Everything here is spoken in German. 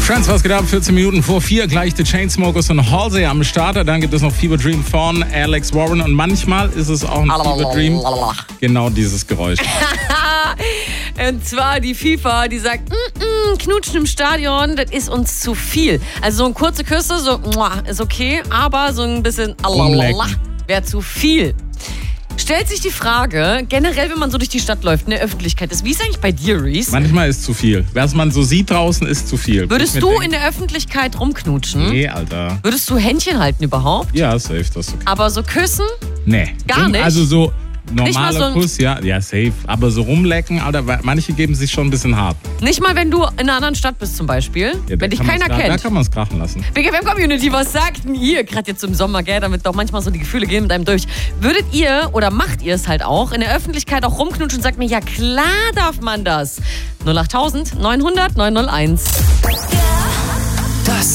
Friends, was geht ab? 14 Minuten vor 4, gleich The Chainsmokers und Halsey am Starter. Dann gibt es noch Fever Dream von Alex Warren und manchmal ist es auch ein Fever Dream. Genau dieses Geräusch. Und zwar die FIFA, die sagt, Knutschen im Stadion, das ist uns zu viel. Also so ein kurze Küsse, so ist okay, aber so ein bisschen wäre zu viel. Stellt sich die Frage, generell, wenn man so durch die Stadt läuft, in der Öffentlichkeit ist, wie ist eigentlich bei dir, Reese? Manchmal ist zu viel. Was man so sieht draußen, ist zu viel. Würdest du in der Öffentlichkeit rumknutschen? Nee, Alter. Würdest du Händchen halten überhaupt? Ja, safe, das ist okay. Aber so küssen? Nee. Gar nicht? Also so normaler so Kuss, ja, safe. Aber so rumlecken, Alter, manche geben sich schon ein bisschen hart. Nicht mal, wenn du in einer anderen Stadt bist zum Beispiel? Ja, wenn dich keiner kennt? Da kann man es krachen lassen. BGFM-Community, was sagt denn ihr? Gerade jetzt im Sommer, gell, damit doch manchmal so die Gefühle gehen mit einem durch. Würdet ihr oder macht ihr es halt auch in der Öffentlichkeit auch rumknutschen und sagt mir, ja klar darf man das. 08000 900 901.